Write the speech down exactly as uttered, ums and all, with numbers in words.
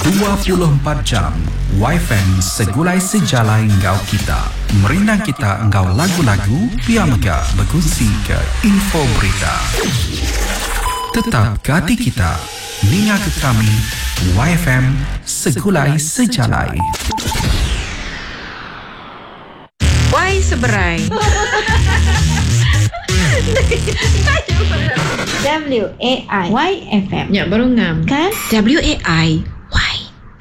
dua puluh empat jam Y F M segulai sejalai engkau kita. Merindang kita engkau lagu-lagu, biar megah berkongsi ke info berita. Tetap ke hati kita, ninga ke kami, Y F M segulai sejalai. Y Seberai. W A I Y F M. Ya, baru ngam. Kan? W A I